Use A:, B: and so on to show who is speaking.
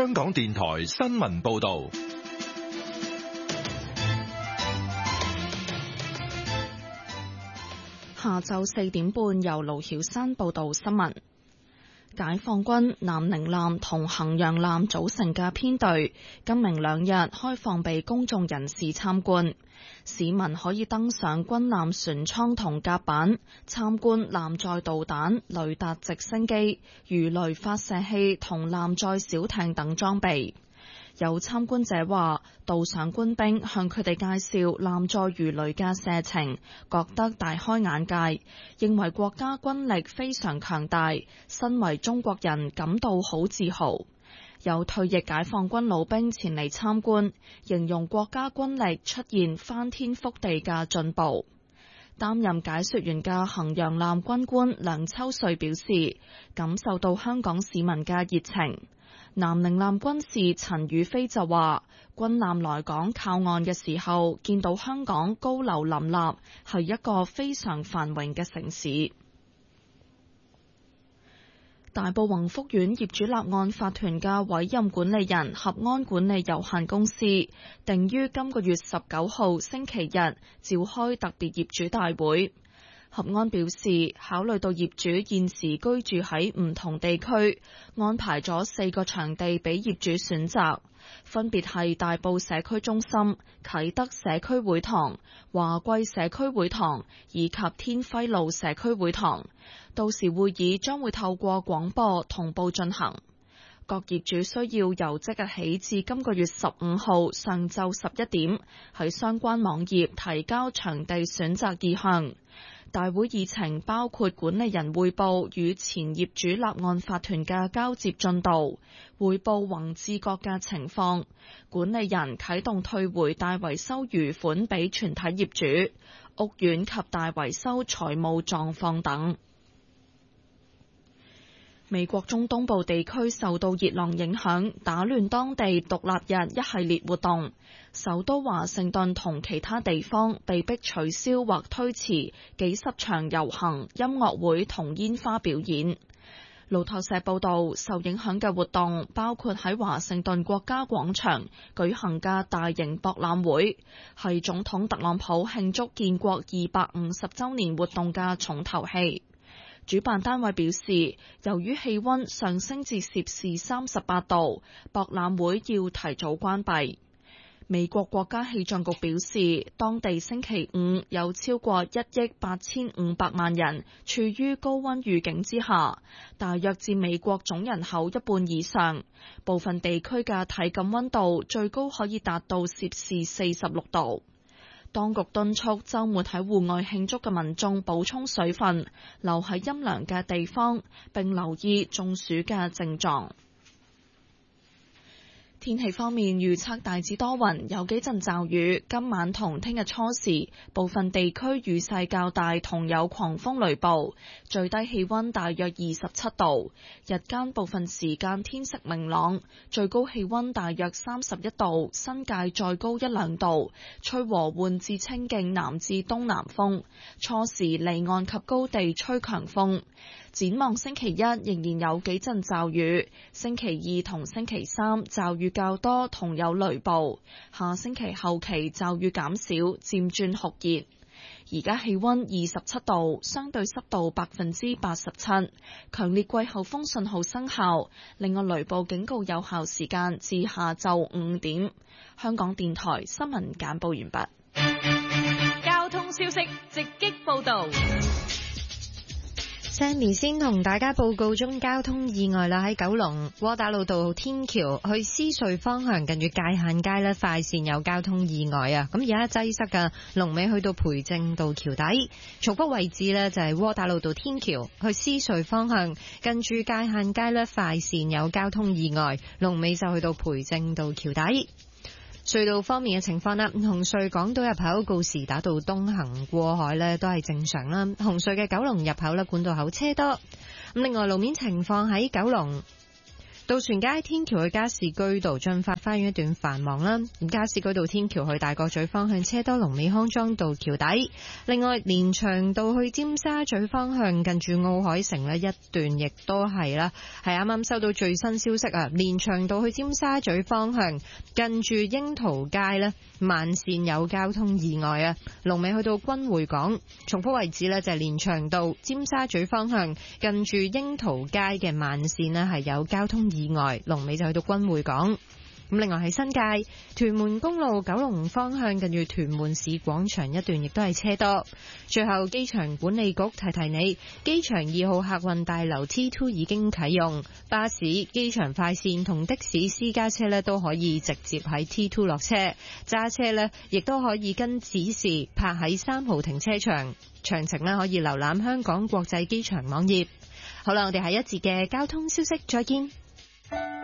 A: 香港電台新聞報道。
B: 下晝4點半，由盧曉珊報道新聞。解放軍南寧艦同衡陽艦組成嘅編隊，今明兩日開放俾公眾人士參觀。市民可以登上軍艦船艙同甲板，參觀艦載導彈、雷達直升機、魚雷發射器同艦載小艇等裝備。有參觀者話，導賞官兵向佢哋介紹艦載魚雷嘅射程，覺得大開眼界，認為國家軍力非常強大，身為中國人感到好自豪。有退役解放軍老兵前嚟參觀，形容國家軍力出現翻天覆地嘅進步。擔任解說員嘅衡陽艦軍官梁秋瑞表示，感受到香港市民嘅熱情。南寧艦軍士陳宇飛就話，軍艦來港靠岸嘅時候，見到香港高樓林立，係一個非常繁榮嘅城市。大埔宏福苑業主立案法團嘅委任管理人合安管理有限公司，定於今個月19號星期日召開特別業主大會。合安表示，考慮到業主現時居住喺唔同地區，安排咗4個場地俾業主選擇，分別係大埔社區中心、啟德社區會堂、華貴社區會堂以及天輝路社區會堂。到時會議將會透過廣播同步進行。各業主需要由即日起至今個月15號上晝11點喺相關網頁提交場地選擇意向。大會議程包括管理人匯報與前業主立案法團嘅交接進度，匯報宏志國嘅情況，管理人啟動退回大維修餘款俾全體業主，屋苑及大維修財務狀況等。美國中東部地區受到熱浪影響，打亂當地獨立日一系列活動，首都華盛頓同其他地方被迫取消或推遲幾十場遊行、音樂會同煙花表演。路透社報道，受影響嘅活動包括喺華盛頓國家廣場舉行嘅大型博覽會，係總統特朗普慶祝建國250週年活動嘅重頭戲。主辦單位表示，由於氣溫上升至攝氏38度，博覽會要提早關閉。美國國家氣象局表示，當地星期五有超過1億8500萬人處於高溫預警之下，大約佔美國總人口一半以上。部分地區嘅體感溫度最高可以達到攝氏46度。當局敦促週末喺戶外慶祝嘅民眾補充水分，留喺陰涼嘅地方，並留意中暑嘅症狀。天氣方面，預測大致多雲，有幾陣驟雨。今晚同聽日初時，部分地區雨勢較大，同有狂風雷暴。最低氣溫大約27度，日間部分時間天色明朗，最高氣溫大約31度，新界再高1-2度。吹和緩至清勁南至東南風，初時離岸及高地吹強風。展望星期一仍然有幾陣驟雨，星期二同星期三驟雨較多同有雷暴，下星期後期驟雨減少，漸轉酷熱。而家氣溫27度，相對濕度87%，強烈季候風信號生效，另外雷暴警告有效時間至下晝5點。香港電台新聞簡報完畢。
C: 交通消息直擊報道。
D: Sandy 先同大家報告中交通意外啦，喺九龍窩打老道天橋去獅隧方向，近住界限街呢快線有交通意外啊！咁而家擠塞嘅龍尾去到培正道橋底，重複位置呢就係窩打老道天橋去獅隧方向，近住界限街呢快線有交通意外，龍尾就去到培正道橋底。隧道方面嘅情況啦，紅隧港島入口告士打道東行過海呢都係正常啦。紅隧嘅九龍入口呢管道口車多。咁另外路面情況喺九龍渡船街天橋去加士居道進發花園一段繁忙啦，咁加士居道天橋去大角咀方向車多，龍尾康莊道橋底。另外連翔道去尖沙咀方向近住奧海城呢一段亦都係啦，係啱啱收到最新消息啊，連翔道去尖沙咀方向近住櫻桃街呢慢線有交通意外啊，龍尾去到君匯港。重複位置呢就係連翔道尖沙咀方向近住櫻桃街嘅慢線呢係有交通意外，龍尾就去到君匯港。咁另外係新界屯門公路九龍方向近住屯門市廣場一段亦都係車多。最後機場管理局提提你，機場2號客運大樓 T2 已經啟用，巴士、機場快線同的士私家車呢都可以直接喺 T2 落車，揸車呢亦都可以跟指示泊喺3號停車場。詳情呢可以瀏覽香港國際機場網頁。好啦，我哋下一節嘅交通消息再見。